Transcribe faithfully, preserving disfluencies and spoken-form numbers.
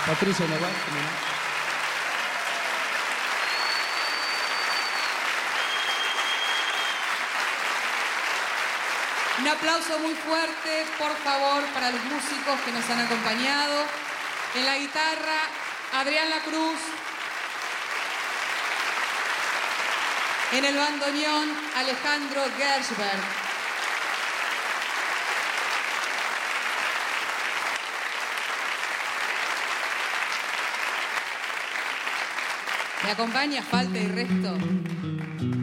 Patricia Nahual. Un aplauso muy fuerte, por favor, para los músicos que nos han acompañado. En la guitarra, Adrián Lacruz. En el bandoneón, Alejandro Gershberg. ¿Me acompaña Falta y Resto?